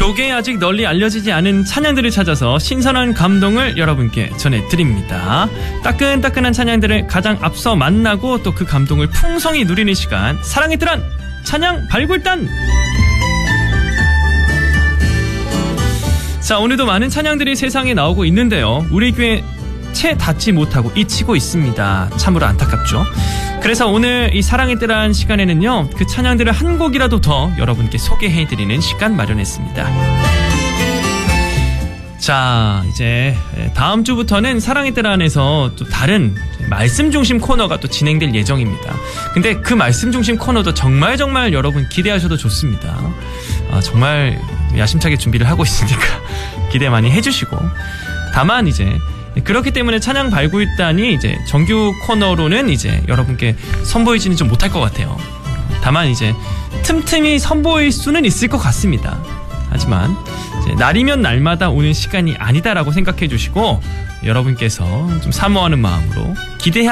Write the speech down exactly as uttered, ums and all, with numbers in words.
요게 아직 널리 알려지지 않은 찬양들을 찾아서 신선한 감동을 여러분께 전해드립니다. 따끈따끈한 찬양들을 가장 앞서 만나고 또 그 감동을 풍성히 누리는 시간, 사랑의 뜨란 찬양 발굴단. 자, 오늘도 많은 찬양들이 세상에 나오고 있는데요, 우리 교회 채 닿지 못하고 잊히고 있습니다. 참으로 안타깝죠. 그래서 오늘 이 사랑의 뜨란 시간에는요, 그 찬양들을 한 곡이라도 더 여러분께 소개해드리는 시간 마련했습니다. 자, 이제 다음 주부터는 사랑의 뜨란에서 또 다른 말씀 중심 코너가 또 진행될 예정입니다. 근데 그 말씀 중심 코너도 정말 정말 여러분 기대하셔도 좋습니다. 아, 정말 야심차게 준비를 하고 있으니까 기대 많이 해주시고, 다만 이제 그렇기 때문에 찬양 발굴단이 이제 정규 코너로는 이제 여러분께 선보이지는 좀 못할 것 같아요. 다만 이제 틈틈이 선보일 수는 있을 것 같습니다. 하지만 이제 날이면 날마다 오는 시간이 아니다라고 생각해 주시고, 여러분께서 좀 사모하는 마음으로 기대하